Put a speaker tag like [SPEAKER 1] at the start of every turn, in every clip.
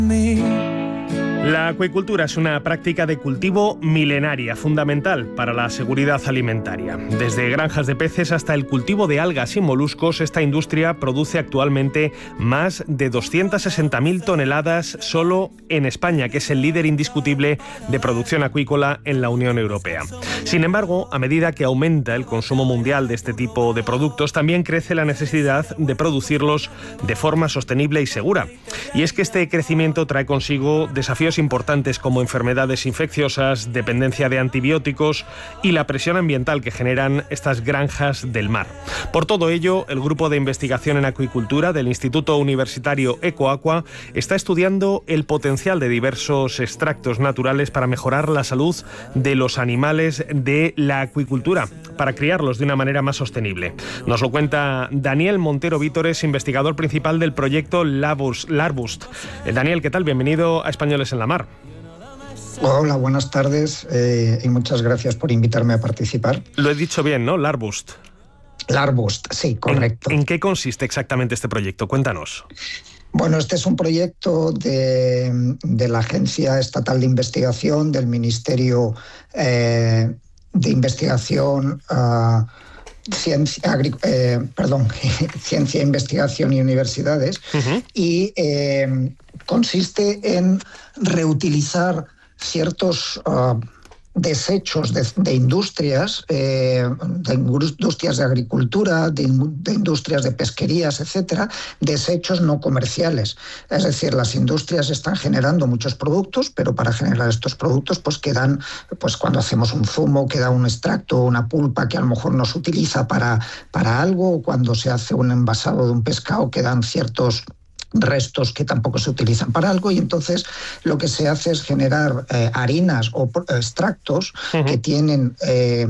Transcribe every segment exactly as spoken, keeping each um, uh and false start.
[SPEAKER 1] La acuicultura es una práctica de cultivo milenaria, fundamental para la seguridad alimentaria. Desde granjas de peces hasta el cultivo de algas y moluscos, esta industria produce actualmente más de doscientas sesenta mil toneladas solo en España, que es el líder indiscutible de producción acuícola en la Unión Europea. Sin embargo, a medida que aumenta el consumo mundial de este tipo de productos, también crece la necesidad de producirlos de forma sostenible y segura. Y es que este crecimiento trae consigo desafíos importantes como enfermedades infecciosas, dependencia de antibióticos y la presión ambiental que generan estas granjas del mar. Por todo ello, el Grupo de Investigación en Acuicultura del Instituto Universitario Ecoaqua está estudiando el potencial de diversos extractos naturales para mejorar la salud de los animales de la acuicultura, para criarlos de una manera más sostenible. Nos lo cuenta Daniel Montero Vítores, investigador principal del proyecto Larbust. Larbust. Eh, Daniel, ¿qué tal? Bienvenido a Españoles en la Mar.
[SPEAKER 2] Hola, buenas tardes eh, y muchas gracias por invitarme a participar.
[SPEAKER 1] Lo he dicho bien, ¿no? Larbust.
[SPEAKER 2] Larbust, sí, correcto.
[SPEAKER 1] ¿En, ¿En qué consiste exactamente este proyecto? Cuéntanos.
[SPEAKER 2] Bueno, este es un proyecto de, de la Agencia Estatal de Investigación, del Ministerio eh, de Investigación, uh, Ciencia, Agri- eh, perdón, Ciencia, Investigación y Universidades, uh-huh. y eh, consiste en reutilizar ciertos uh, desechos de, de industrias, eh, de industrias de agricultura, de, de industrias de pesquerías, etcétera, desechos no comerciales. Es decir, las industrias están generando muchos productos, pero para generar estos productos, pues quedan, pues cuando hacemos un zumo, queda un extracto, una pulpa que a lo mejor no se utiliza para, para algo, o cuando se hace un envasado de un pescado, quedan ciertos restos que tampoco se utilizan para algo, y entonces lo que se hace es generar eh, harinas o extractos uh-huh. que tienen eh,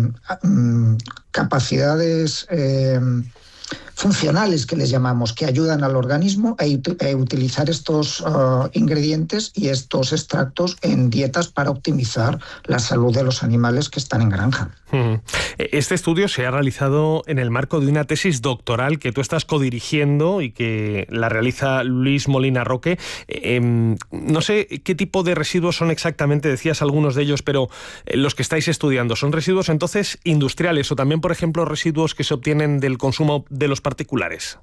[SPEAKER 2] capacidades eh, funcionales, que les llamamos, que ayudan al organismo a, a utilizar estos uh, ingredientes y estos extractos en dietas para optimizar la salud de los animales que están en granja.
[SPEAKER 1] Este estudio se ha realizado en el marco de una tesis doctoral que tú estás codirigiendo y que la realiza Luis Molina Roque. Eh, no sé qué tipo de residuos son exactamente, decías algunos de ellos, pero los que estáis estudiando, ¿son residuos entonces industriales o también, por ejemplo, residuos que se obtienen del consumo de los particulares?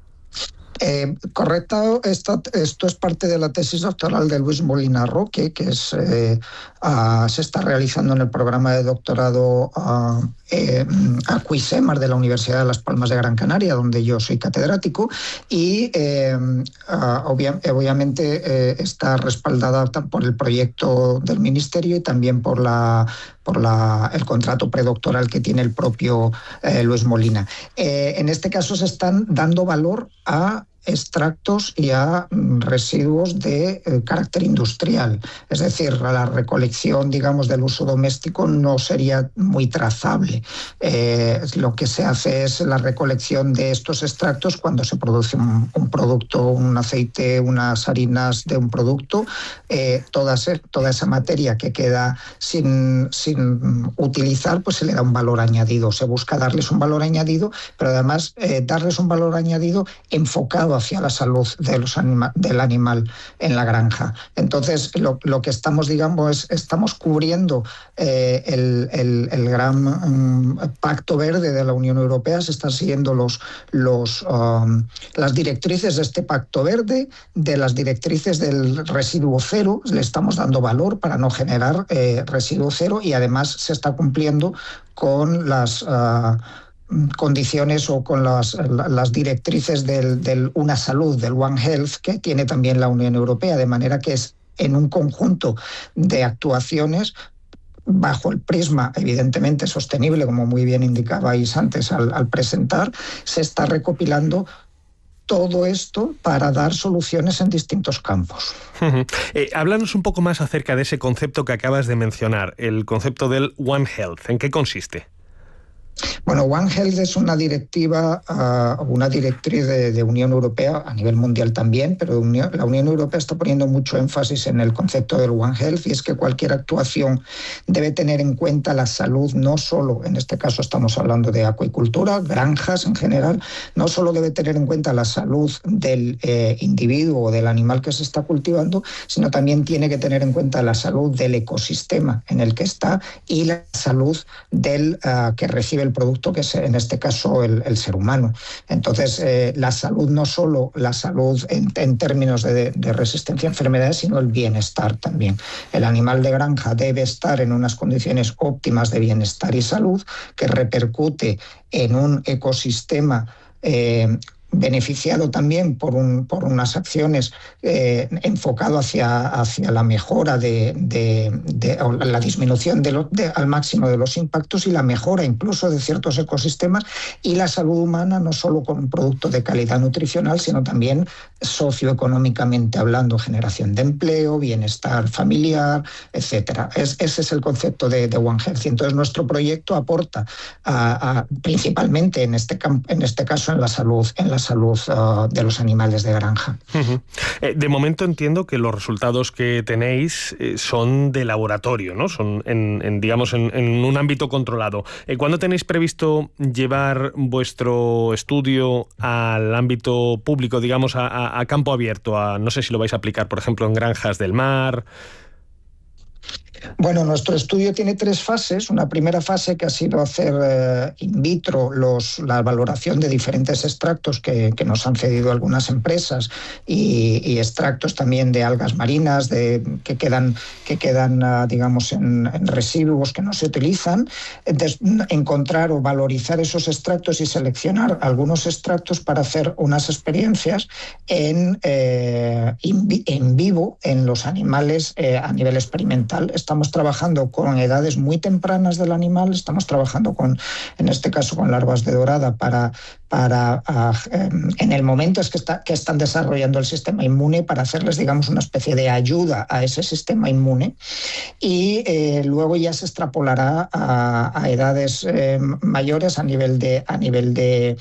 [SPEAKER 2] Eh, correcto, esta, esto es parte de la tesis doctoral de Luis Molina Roque, que es, eh, uh, se está realizando en el programa de doctorado uh, eh, Acuisemar de la Universidad de Las Palmas de Gran Canaria, donde yo soy catedrático, y eh, uh, obvia, obviamente eh, está respaldada por el proyecto del Ministerio y también por la por la, el contrato predoctoral que tiene el propio eh, Luis Molina. Eh, en este caso se están dando valor a extractos y a residuos de eh, carácter industrial. Es decir, la recolección, digamos, del uso doméstico no sería muy trazable. Eh, lo que se hace es la recolección de estos extractos cuando se produce un, un producto, un aceite, unas harinas de un producto. Eh, toda, toda esa materia que queda sin, sin utilizar, pues se le da un valor añadido. Se busca darles un valor añadido, pero además eh, darles un valor añadido enfocado hacia la salud de los anima- del animal en la granja. Entonces, lo, lo que estamos, digamos, es estamos cubriendo eh, el, el, el gran um, pacto verde de la Unión Europea. Se están siguiendo los, los, um, las directrices de este pacto verde, de las directrices del residuo cero. Le estamos dando valor para no generar eh, residuo cero, y además se está cumpliendo con las Uh, condiciones o con las, las directrices del, del Una Salud, del One Health, que tiene también la Unión Europea, de manera que es en un conjunto de actuaciones bajo el prisma evidentemente sostenible, como muy bien indicabais antes al, al presentar, se está recopilando todo esto para dar soluciones en distintos campos.
[SPEAKER 1] Uh-huh. Eh, háblanos un poco más acerca de ese concepto que acabas de mencionar, el concepto del One Health. ¿En qué consiste?
[SPEAKER 2] Bueno, One Health es una directiva, uh, una directriz de, de Unión Europea, a nivel mundial también, pero Unión, la Unión Europea está poniendo mucho énfasis en el concepto del One Health, y es que cualquier actuación debe tener en cuenta la salud, no solo, en este caso estamos hablando de acuicultura, granjas en general, no solo debe tener en cuenta la salud del eh, individuo o del animal que se está cultivando, sino también tiene que tener en cuenta la salud del ecosistema en el que está y la salud del uh, que recibe el producto, que es en este caso el, el ser humano. Entonces, eh, la salud, no solo la salud en, en términos de, de resistencia a enfermedades, sino el bienestar también. El animal de granja debe estar en unas condiciones óptimas de bienestar y salud, que repercute en un ecosistema eh, beneficiado también por, un, por unas acciones eh, enfocado hacia, hacia la mejora de, de, de o la disminución de lo, de, al máximo de los impactos y la mejora incluso de ciertos ecosistemas, y la salud humana no solo con un producto de calidad nutricional, sino también socioeconómicamente hablando, generación de empleo, bienestar familiar, etcétera. Es, ese es el concepto de, de One Health. Y entonces nuestro proyecto aporta a, a, principalmente en este, en este caso en la salud, en la salud uh, de los animales de granja.
[SPEAKER 1] Uh-huh. Eh, de momento entiendo que los resultados que tenéis eh, son de laboratorio, ¿no? Son en, en digamos en, en un ámbito controlado. Eh, ¿Cuándo tenéis previsto llevar vuestro estudio al ámbito público, digamos a, a, a campo abierto? A, no sé si lo vais a aplicar, por ejemplo, en granjas del mar.
[SPEAKER 2] Bueno, nuestro estudio tiene tres fases. Una primera fase que ha sido hacer eh, in vitro los, la valoración de diferentes extractos que, que nos han cedido algunas empresas y, y extractos también de algas marinas de, que quedan, que quedan uh, digamos, en, en residuos que no se utilizan. Entonces, encontrar o valorizar esos extractos y seleccionar algunos extractos para hacer unas experiencias en, eh, in, en vivo en los animales eh, a nivel experimental. Estamos trabajando con edades muy tempranas del animal, estamos trabajando con, en este caso, con larvas de dorada para, para uh, en el momento es que, está, que están desarrollando el sistema inmune, para hacerles, digamos, una especie de ayuda a ese sistema inmune, y eh, luego ya se extrapolará a, a edades eh, mayores a nivel de, a nivel de,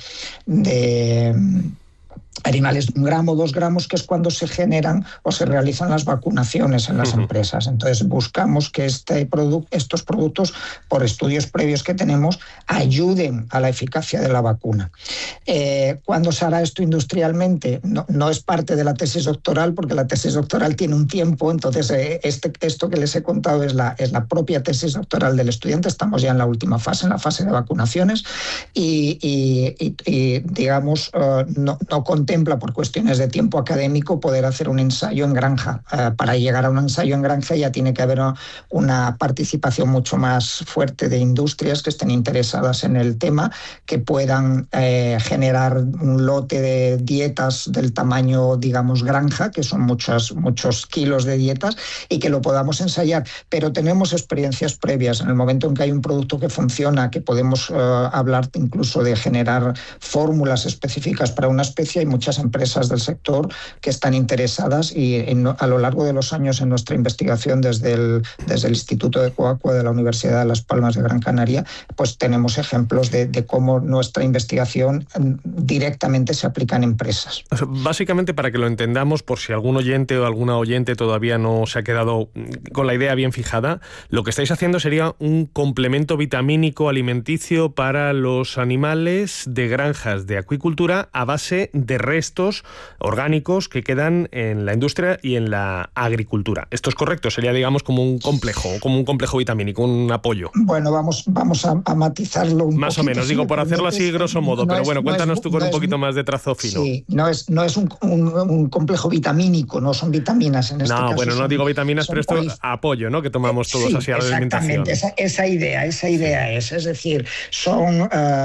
[SPEAKER 2] de animales de un gramo, dos gramos, que es cuando se generan o se realizan las vacunaciones en las uh-huh. empresas. Entonces buscamos que este produ- estos productos, por estudios previos que tenemos, ayuden a la eficacia de la vacuna. Eh, ¿Cuándo se hará esto industrialmente? No, no es parte de la tesis doctoral, porque la tesis doctoral tiene un tiempo. Entonces eh, este, esto que les he contado es la, es la propia tesis doctoral del estudiante. Estamos ya en la última fase, en la fase de vacunaciones, y, y, y, y digamos, uh, no, no contempla por cuestiones de tiempo académico poder hacer un ensayo en granja. Uh, para llegar a un ensayo en granja ya tiene que haber una, una participación mucho más fuerte de industrias que estén interesadas en el tema, que puedan eh, generar un lote de dietas del tamaño, digamos, granja, que son muchos, muchos kilos de dietas, y que lo podamos ensayar. Pero tenemos experiencias previas. En el momento en que hay un producto que funciona, que podemos uh, hablar incluso de generar fórmulas específicas para una especie, hay muchas empresas del sector que están interesadas, y en, a lo largo de los años en nuestra investigación desde el, desde el Instituto de Coacua de la Universidad de Las Palmas de Gran Canaria, pues tenemos ejemplos de, de cómo nuestra investigación directamente se aplica en empresas.
[SPEAKER 1] O sea, básicamente, para que lo entendamos, por si algún oyente o alguna oyente todavía no se ha quedado con la idea bien fijada, lo que estáis haciendo sería un complemento vitamínico alimenticio para los animales de granjas de acuicultura a base de restos orgánicos que quedan en la industria y en la agricultura. ¿Esto es correcto? Sería, digamos, como un complejo, como un complejo vitamínico, un apoyo.
[SPEAKER 2] Bueno, vamos, vamos a, a matizarlo un
[SPEAKER 1] más
[SPEAKER 2] poquito,
[SPEAKER 1] o menos, digo, por hacerlo así grosso modo, no pero bueno, es, cuéntanos no tú con no un poquito es, más de trazo fino.
[SPEAKER 2] Sí, no es, no es un, un, un complejo vitamínico, no son vitaminas en este
[SPEAKER 1] no,
[SPEAKER 2] caso.
[SPEAKER 1] No, bueno, no
[SPEAKER 2] son,
[SPEAKER 1] digo vitaminas, pero esto es apoyo, ¿no? Que tomamos todos
[SPEAKER 2] sí,
[SPEAKER 1] así a la alimentación.
[SPEAKER 2] Exactamente, esa, esa idea, esa idea es, es decir, son uh,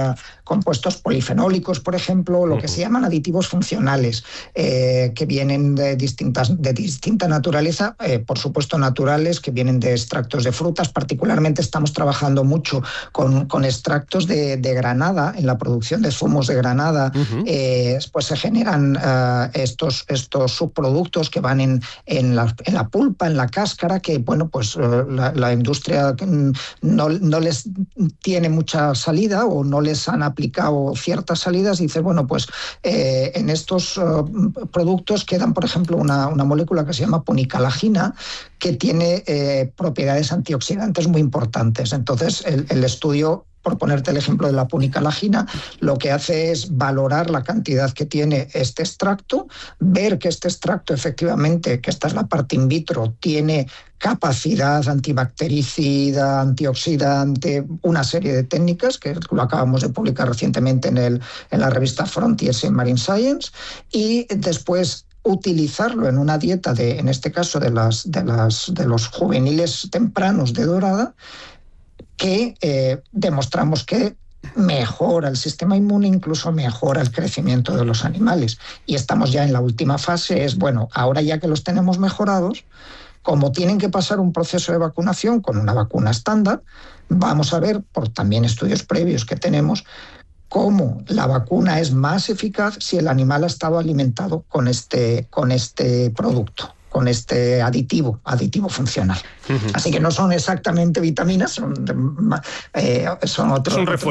[SPEAKER 2] compuestos polifenólicos, por ejemplo, lo que se llaman aditivos funcionales, eh, que vienen de distintas de distinta naturaleza, eh, por supuesto naturales, que vienen de extractos de frutas. Particularmente estamos trabajando mucho con, con extractos de, de granada, en la producción de zumos de granada. Uh-huh. eh, pues se generan uh, estos, estos subproductos que van en, en, la, en la pulpa, en la cáscara, que bueno, pues uh, la, la industria no, no les tiene mucha salida o no les han aplicado ciertas salidas. Dice, bueno, pues eh, en estos uh, productos quedan, por ejemplo, una, una molécula que se llama punicalagina, que tiene eh, propiedades antioxidantes muy importantes. Entonces, el, el estudio, por ponerte el ejemplo de la punicalagina, lo que hace es valorar la cantidad que tiene este extracto, ver que este extracto efectivamente, que esta es la parte in vitro, tiene capacidad antibactericida, antioxidante, una serie de técnicas que lo acabamos de publicar recientemente en, el, en la revista Frontiers in Marine Science, y después utilizarlo en una dieta, de, en este caso de, las, de, las, de los juveniles tempranos de dorada, que eh, demostramos que mejora el sistema inmune, incluso mejora el crecimiento de los animales. Y estamos ya en la última fase, es, bueno, ahora ya que los tenemos mejorados, como tienen que pasar un proceso de vacunación con una vacuna estándar, vamos a ver, por también estudios previos que tenemos, cómo la vacuna es más eficaz si el animal ha estado alimentado con este, con este producto, con este aditivo, aditivo funcional. Uh-huh. Así que no son exactamente vitaminas, son, eh, son otros...